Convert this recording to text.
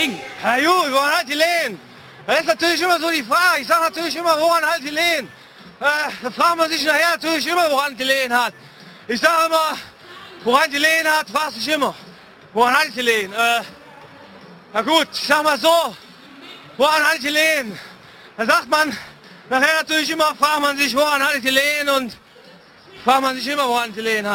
Ding. Ja gut, woran hat die Lehen? Das ist natürlich immer so die Frage. Ich sage natürlich immer, woran hat die Lehen? Da fragt man sich nachher natürlich immer, woran die Lehen hat. Ich sage immer, woran die Lehen hat, fragt sich immer. Woran hat die Lehen? Na gut, ich sag mal so, woran hat die Lehen? Da sagt man nachher natürlich immer, fragt man sich, woran hat die Lehen, und fragt man sich immer, woran die Lehen hat.